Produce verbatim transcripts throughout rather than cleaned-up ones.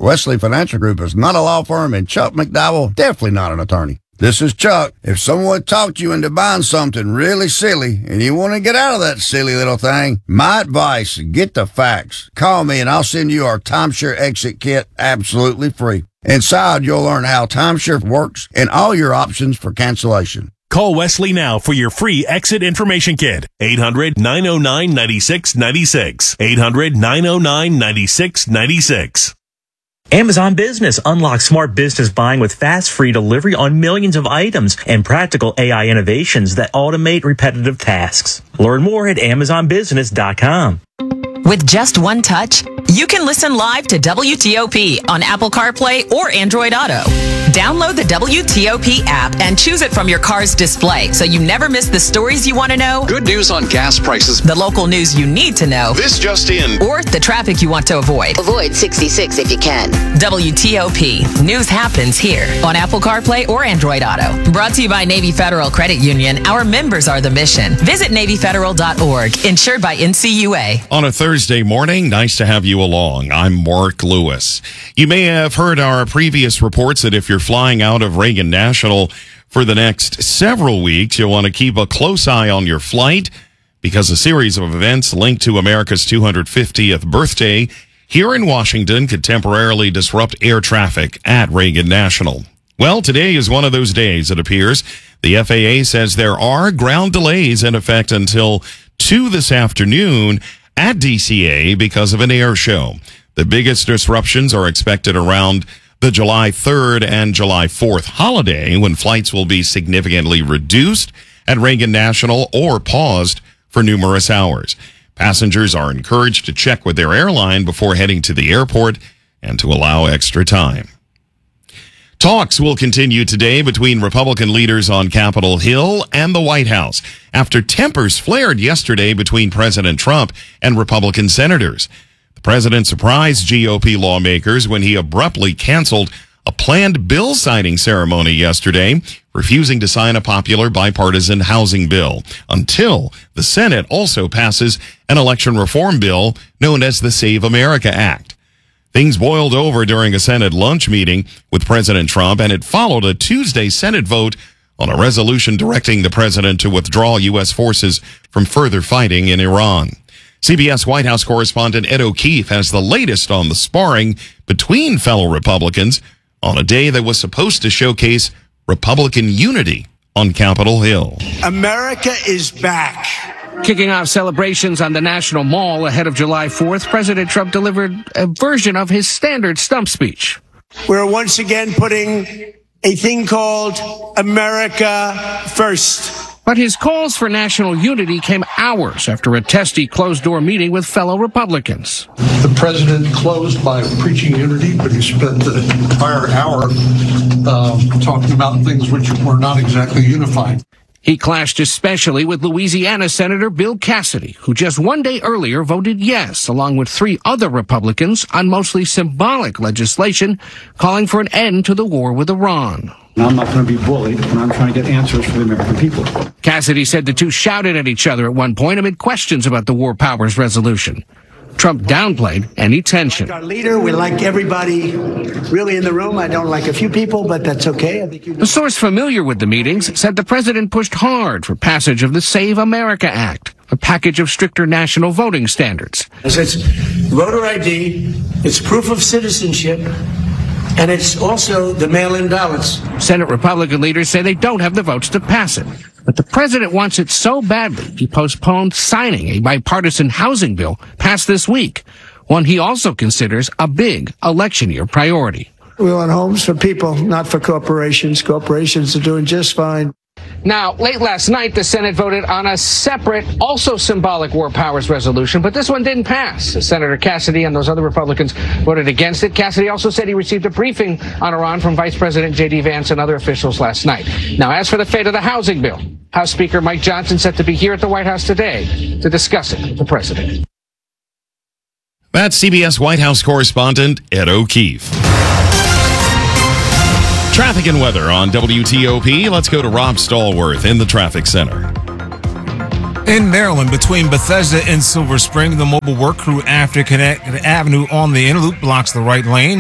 Wesley Financial Group is not a law firm, and Chuck McDowell definitely not an attorney. This is Chuck. If someone talked you into buying something really silly and you want to get out of that silly little thing, my advice, get the facts. Call me and I'll send you our timeshare exit kit absolutely free. Inside, you'll learn how timeshare works and all your options for cancellation. Call Wesley now for your free exit information kit. eight hundred, nine oh nine, nine six nine six. eight hundred, nine oh nine, nine six nine six. Amazon Business. Unlock smart business buying with fast, free delivery on millions of items and practical A I innovations that automate repetitive tasks. Learn more at amazon business dot com. With just one touch, you can listen live to W T O P on Apple CarPlay or Android Auto. Download the W T O P app and choose it from your car's display so you never miss the stories you want to know, good news on gas prices, the local news you need to know, this just in, or the traffic you want to avoid. Avoid sixty-six if you can. W T O P. News happens here on Apple CarPlay or Android Auto. Brought to you by Navy Federal Credit Union. Our members are the mission. Visit navy federal dot org. Insured by N C U A. On a Thursday morning, nice to have you along. I'm Mark Lewis. You may have heard our previous reports that if you're flying out of Reagan National for the next several weeks, you'll want to keep a close eye on your flight because a series of events linked to America's two hundred fiftieth birthday here in Washington could temporarily disrupt air traffic at Reagan National. Well, today is one of those days, it appears. The F A A says there are ground delays in effect until two this afternoon at D C A because of an air show. The biggest disruptions are expected around the July third and July fourth holiday, when flights will be significantly reduced at Reagan National or paused for numerous hours. Passengers are encouraged to check with their airline before heading to the airport and to allow extra time. Talks will continue today between Republican leaders on Capitol Hill and the White House after tempers flared yesterday between President Trump and Republican senators. The president surprised G O P lawmakers when he abruptly canceled a planned bill signing ceremony yesterday, refusing to sign a popular bipartisan housing bill until the Senate also passes an election reform bill known as the Save America Act. Things boiled over during a Senate lunch meeting with President Trump, and it followed a Tuesday Senate vote on a resolution directing the president to withdraw U S forces from further fighting in Iran. C B S White House correspondent Ed O'Keefe has the latest on the sparring between fellow Republicans on a day that was supposed to showcase Republican unity on Capitol Hill. America is back. Kicking off celebrations on the National Mall ahead of July fourth, President Trump delivered a version of his standard stump speech. We're once again putting a thing called America First. But his calls for national unity came hours after a testy closed-door meeting with fellow Republicans. The president closed by preaching unity, but he spent the entire hour uh, talking about things which were not exactly unified. He clashed especially with Louisiana Senator Bill Cassidy, who just one day earlier voted yes, along with three other Republicans, on mostly symbolic legislation calling for an end to the war with Iran. I'm not going to be bullied when I'm trying to get answers for the American people. Cassidy said the two shouted at each other at one point amid questions about the War Powers Resolution. Trump downplayed any tension. Our leader, we like everybody really in the room. I don't like a few people, but that's okay. I think you... A source familiar with the meetings said the president pushed hard for passage of the Save America Act, a package of stricter national voting standards. It's voter I D, it's proof of citizenship, and it's also the mail-in ballots. Senate Republican leaders say they don't have the votes to pass it. But the president wants it so badly, he postponed signing a bipartisan housing bill passed this week, one he also considers a big election year priority. We want homes for people, not for corporations. Corporations are doing just fine. Now, late last night, the Senate voted on a separate, also symbolic War Powers resolution, but this one didn't pass. Senator Cassidy and those other Republicans voted against it. Cassidy also said he received a briefing on Iran from Vice President J D Vance and other officials last night. Now, as for the fate of the housing bill, House Speaker Mike Johnson set to be here at the White House today to discuss it with the president. That's C B S White House correspondent Ed O'Keefe. Traffic and weather on W T O P. Let's go to Rob Stallworth in the traffic center. In Maryland, between Bethesda and Silver Spring, the mobile work crew after Connecticut Avenue on the inner loop blocks the right lane.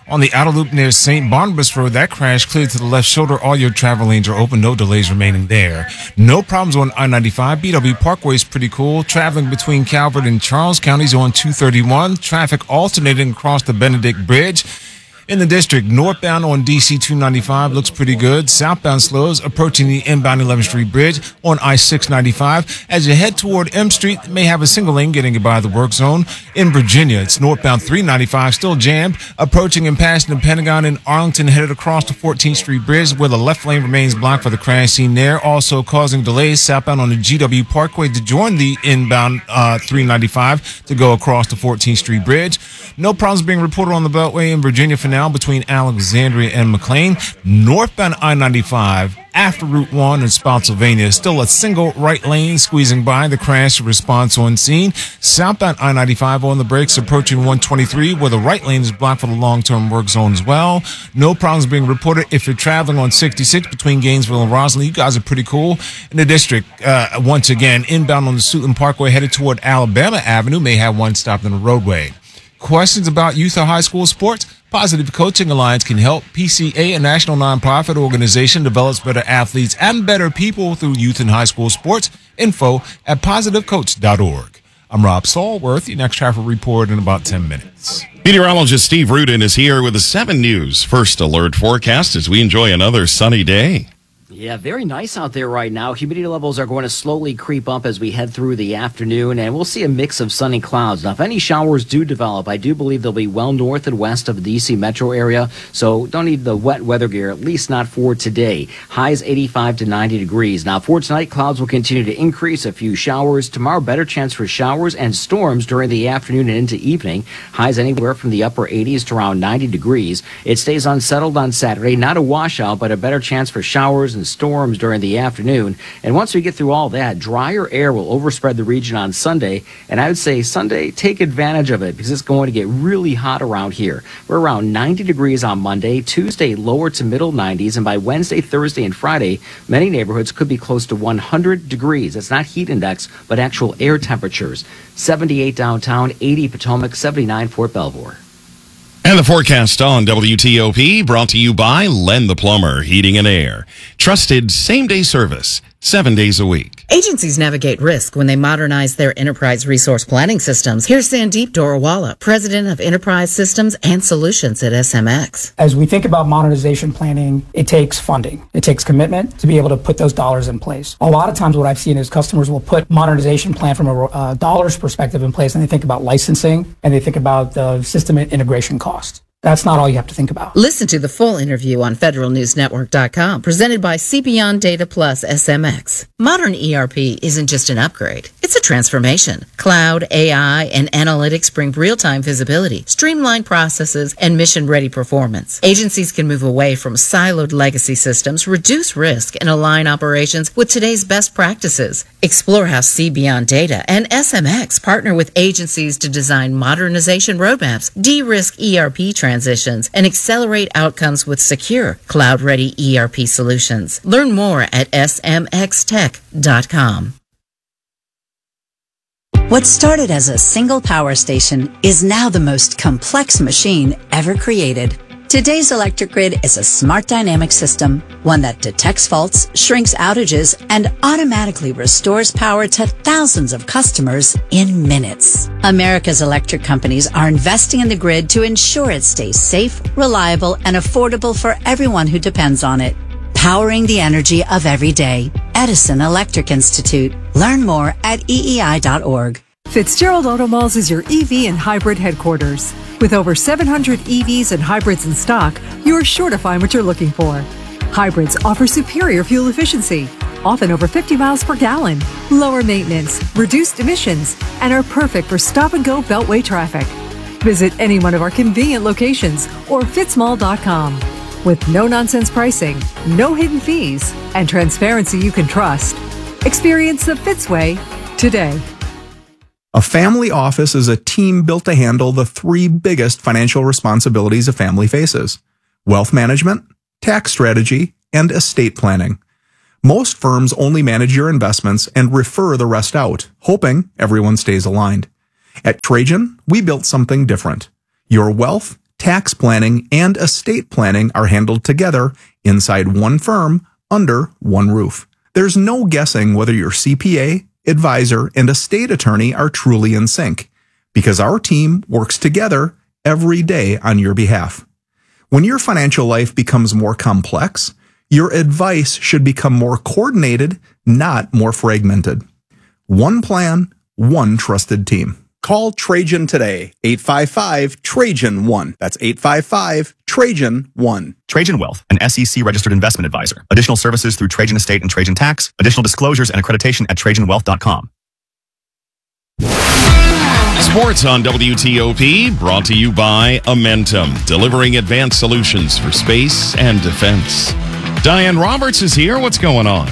On the outer loop near Saint Barnabas Road, that crash cleared to the left shoulder. All your travel lanes are open. No delays remaining there. No problems on I ninety-five. B W Parkway is pretty cool. Traveling between Calvert and Charles counties on two thirty-one. Traffic alternating across the Benedict Bridge. In the district, northbound on D C two ninety-five looks pretty good. Southbound slows approaching the inbound eleventh Street Bridge on I six ninety-five. As you head toward M Street, you may have a single lane getting you by the work zone. In Virginia, it's northbound three ninety-five, still jammed. Approaching and passing the Pentagon in Arlington, headed across the fourteenth Street Bridge, where the left lane remains blocked for the crash scene there. Also causing delays southbound on the G W Parkway to join the inbound uh, three ninety-five to go across the fourteenth Street Bridge. No problems being reported on the Beltway in Virginia for now between Alexandria and McLean. Northbound I ninety-five after Route one in Spotsylvania, still a single right lane squeezing by the crash response on scene. Southbound I ninety-five on the brakes approaching one twenty-three, where the right lane is blocked for the long-term work zone as well. No problems being reported if you're traveling on sixty-six between Gainesville and Roslyn. You guys are pretty cool. In the district, uh, once again, inbound on the Suitland Parkway headed toward Alabama Avenue may have one stopped in the roadway. Questions about youth or high school sports? Positive Coaching Alliance can help. P C A, a national nonprofit organization, develops better athletes and better people through youth and high school sports. Info at positive coach dot org. I'm Rob Stallworth. Your next traffic report in about ten minutes. Meteorologist Steve Rudin is here with a seven News First Alert forecast as we enjoy another sunny day. Yeah, very nice out there right now. Humidity levels are going to slowly creep up as we head through the afternoon, and we'll see a mix of sunny clouds. Now, if any showers do develop, I do believe they'll be well north and west of the D C metro area, so don't need the wet weather gear, at least not for today. Highs eighty-five to ninety degrees. Now, for tonight, clouds will continue to increase, a few showers. Tomorrow, better chance for showers and storms during the afternoon and into evening. Highs anywhere from the upper eighties to around ninety degrees. It stays unsettled on Saturday. Not a washout, but a better chance for showers and storms during the afternoon. And once we get through all that, drier air will overspread the region on Sunday. And I would say Sunday, take advantage of it because it's going to get really hot around here. We're around ninety degrees on Monday, Tuesday lower to middle nineties, and by Wednesday, Thursday, and Friday, many neighborhoods could be close to one hundred degrees. It's not heat index, but actual air temperatures. seventy-eight downtown, eighty Potomac, seventy-nine Fort Belvoir. And the forecast on W T O P brought to you by Len the Plumber, Heating and Air. Trusted same-day service, seven days a week. Agencies navigate risk when they modernize their enterprise resource planning systems. Here's Sandeep Dorawala, President of Enterprise Systems and Solutions at S M X. As we think about modernization planning, it takes funding. It takes commitment to be able to put those dollars in place. A lot of times what I've seen is customers will put modernization plan from a uh, dollars perspective in place, and they think about licensing, and they think about the system integration cost. That's not all you have to think about. Listen to the full interview on federal news network dot com, presented by CBeyond Data Plus S M X. Modern E R P isn't just an upgrade. It's a transformation. Cloud, A I, and analytics bring real-time visibility, streamlined processes, and mission-ready performance. Agencies can move away from siloed legacy systems, reduce risk, and align operations with today's best practices. Explore how CBeyond Data and S M X partner with agencies to design modernization roadmaps, de-risk E R P transitions, transitions, and accelerate outcomes with secure, cloud-ready E R P solutions. Learn more at S M X tech dot com. What started as a single power station is now the most complex machine ever created. Today's electric grid is a smart dynamic system, one that detects faults, shrinks outages, and automatically restores power to thousands of customers in minutes. America's electric companies are investing in the grid to ensure it stays safe, reliable, and affordable for everyone who depends on it. Powering the energy of every day. Edison Electric Institute. Learn more at E E I dot org. Fitzgerald Auto Malls is your E V and hybrid headquarters. With over seven hundred E Vs and hybrids in stock, you're sure to find what you're looking for. Hybrids offer superior fuel efficiency, often over fifty miles per gallon, lower maintenance, reduced emissions, and are perfect for stop-and-go beltway traffic. Visit any one of our convenient locations or fitzmall dot com. With no-nonsense pricing, no hidden fees, and transparency you can trust. Experience the Fitz way today. A family office is a team built to handle the three biggest financial responsibilities a family faces: wealth management, tax strategy, and estate planning. Most firms only manage your investments and refer the rest out, hoping everyone stays aligned. At Trajan, we built something different. Your wealth tax planning, and estate planning are handled together inside one firm under one roof. There's no guessing whether your C P A, advisor, and estate attorney are truly in sync, because our team works together every day on your behalf. When your financial life becomes more complex, your advice should become more coordinated, not more fragmented. One plan, one trusted team. Call Trajan today, eight five five, Trajan one. That's eight five five, Trajan one. Trajan Wealth, an S E C-registered investment advisor. Additional services through Trajan Estate and Trajan Tax. Additional disclosures and accreditation at trajan wealth dot com. Sports on W T O P, brought to you by Amentum, delivering advanced solutions for space and defense. Diane Roberts is here. What's going on?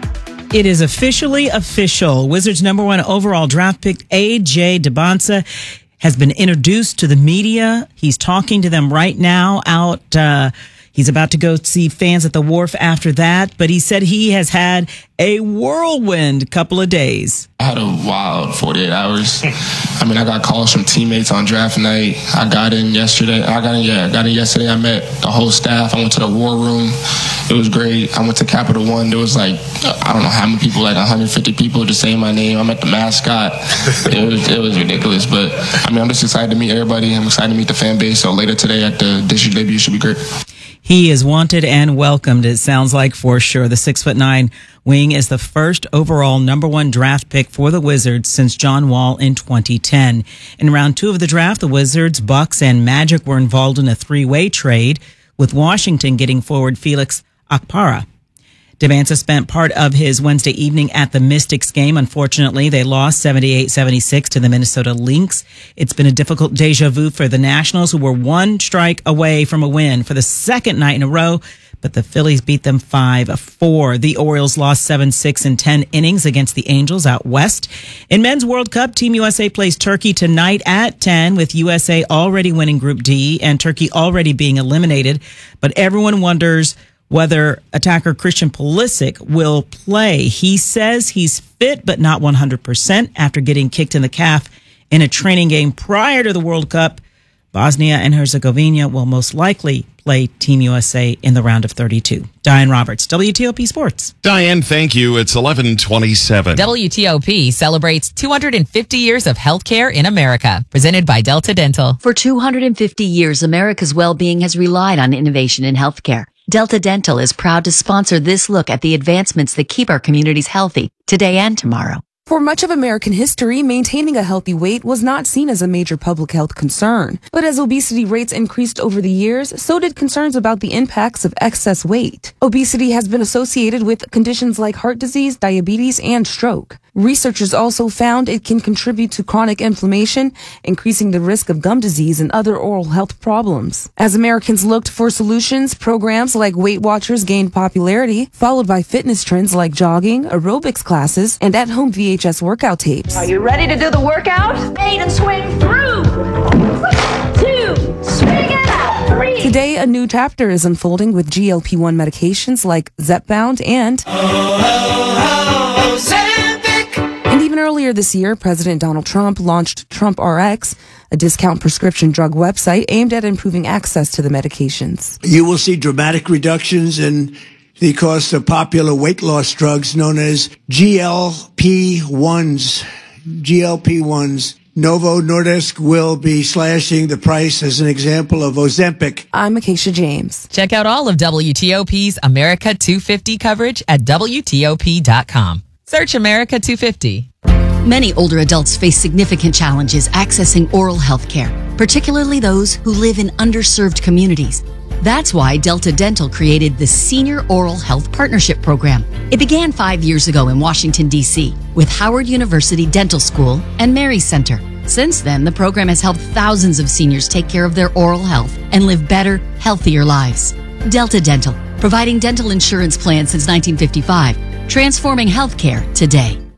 It is officially official. Wizards' number one overall draft pick, A J Dybantsa, has been introduced to the media. He's talking to them right now out. Uh, he's about to go see fans at the Wharf after that, but he said he has had a whirlwind couple of days. I had a wild forty-eight hours. I mean, I got calls from teammates on draft night. I got in yesterday. I got in, yeah, I got in yesterday. I met the whole staff. I went to the war room. It was great. I went to Capital One. There was like, I don't know how many people, like one hundred fifty people just saying my name. I met the mascot. It was it was ridiculous. But, I mean, I'm just excited to meet everybody. I'm excited to meet the fan base. So later today at the district debut should be great. He is wanted and welcomed, it sounds like, for sure. The six foot nine wing is the first overall number one draft pick for the Wizards since John Wall in twenty ten. In round two of the draft, the Wizards, Bucks, and Magic were involved in a three-way trade, with Washington getting forward Felix Okpara. Dybantsa spent part of his Wednesday evening at the Mystics game. Unfortunately, they lost seventy-eight seventy-six to the Minnesota Lynx. It's been a difficult deja vu for the Nationals, who were one strike away from a win for the second night in a row, but the Phillies beat them five four. The Orioles lost seven six in ten innings against the Angels out west. In Men's World Cup, Team U S A plays Turkey tonight at ten, with U S A already winning Group D and Turkey already being eliminated. But everyone wonders whether attacker Christian Pulisic will play. He says he's fit but not one hundred percent after getting kicked in the calf in a training game prior to the World Cup. Bosnia and Herzegovina will most likely play Team U S A in the round of thirty-two. Diane Roberts, W T O P Sports. Diane, thank you. It's eleven twenty-seven. W T O P celebrates two hundred fifty years of healthcare in America, presented by Delta Dental. For two hundred fifty years, America's well-being has relied on innovation in healthcare. Delta Dental is proud to sponsor this look at the advancements that keep our communities healthy today and tomorrow. For much of American history, maintaining a healthy weight was not seen as a major public health concern. But as obesity rates increased over the years, so did concerns about the impacts of excess weight. Obesity has been associated with conditions like heart disease, diabetes, and stroke. Researchers also found it can contribute to chronic inflammation, increasing the risk of gum disease and other oral health problems. As Americans looked for solutions, programs like Weight Watchers gained popularity, followed by fitness trends like jogging, aerobics classes, and at-home V H S workout tapes. Are you ready to do the workout? Eight and swing through. Two, swing it out. Three. Today, a new chapter is unfolding with G L P one medications like Zepbound and... Oh, oh, oh, Ozempic. And even earlier this year, President Donald Trump launched Trump R X, a discount prescription drug website aimed at improving access to the medications. You will see dramatic reductions in the cost of popular weight loss drugs known as G L P ones. G L P ones. Novo Nordisk will be slashing the price as an example of Ozempic. I'm Acacia James. Check out all of W T O P's America two fifty coverage at W T O P dot com. Search America two fifty. Many older adults face significant challenges accessing oral health care, particularly those who live in underserved communities. That's why Delta Dental created the Senior Oral Health Partnership Program. It began five years ago in Washington, D C with Howard University Dental School and Mary Center. Since then, the program has helped thousands of seniors take care of their oral health and live better, healthier lives. Delta Dental, providing dental insurance plans since nineteen fifty-five, transforming healthcare today.